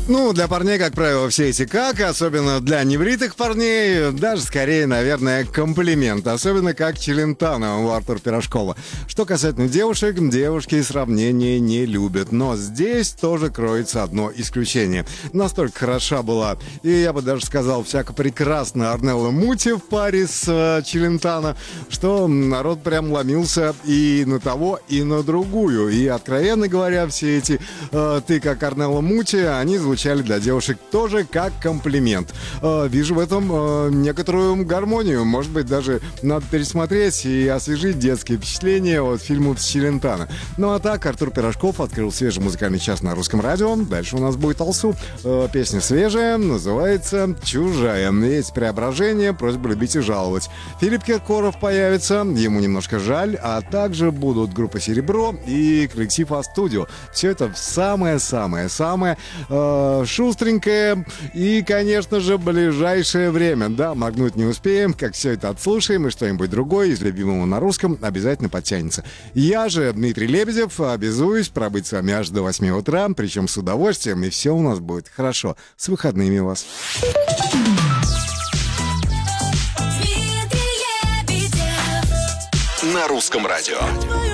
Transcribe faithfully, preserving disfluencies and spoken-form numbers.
Ну, для парней, как правило, все эти как, особенно для небритых парней, даже скорее, наверное, комплимент. Особенно как Челентано у Артура Пирожкова. Что касательно девушек, девушки сравнения не любят. Но здесь тоже кроется одно исключение. Настолько хороша была, и я бы даже сказал, всяко прекрасная Орнелла Мути в паре с э, Челентано, что народ прям ломился и на того, и на другую. И, откровенно говоря, все эти э, «ты как Орнелла Мути», они звучали для девушек тоже как комплимент. Э, вижу в этом э, некоторую гармонию. Может быть, даже надо пересмотреть и освежить детские впечатления от фильмов с Челентано. Ну а так, Артур Пирожков открыл свежий музыкальный час на Русском радио. Дальше у нас будет Алсу. Э, песня свежая, называется «Чужая». Есть преображение, просьба любить и жаловать. Филипп Киркоров появится, ему немножко жаль, а также будут группа «Серебро» и коллектив А-студио. Все это в самое-самое-самое э, шустренькое и, конечно же, ближайшее время. Да, моргнуть не успеем, как все это отслушаем, и что-нибудь другое из любимого на русском обязательно подтянется. Я же, Дмитрий Лебедев, обязуюсь пробыть с вами аж до восьми утра, причем с удовольствием, и все у нас будет хорошо. С выходными вас. На Русском радио.